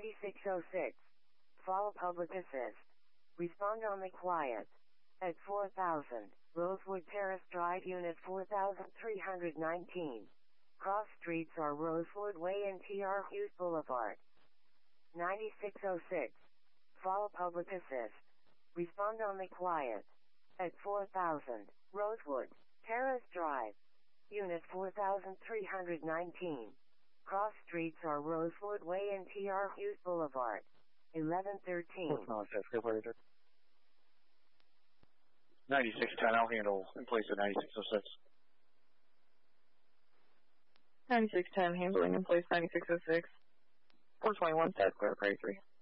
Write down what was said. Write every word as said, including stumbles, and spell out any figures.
ninety-six oh six. Follow public assist. Respond on the quiet. At four thousand, Rosewood Terrace Drive, Unit four thousand three hundred nineteen. Cross streets are Rosewood Way and T R Hughes Boulevard. ninety-six oh six. Follow public assist. Respond on the quiet. At four thousand, Rosewood Terrace Drive, Unit four thousand three hundred nineteen. Cross streets are Rosewood Way and T R Hughes Boulevard. eleven thirteen. ninety-six ten, I'll handle in place of ninety-six oh six. ninety-six ten, handling in place ninety-six oh six. four twenty-one, South Clear, Prairie three.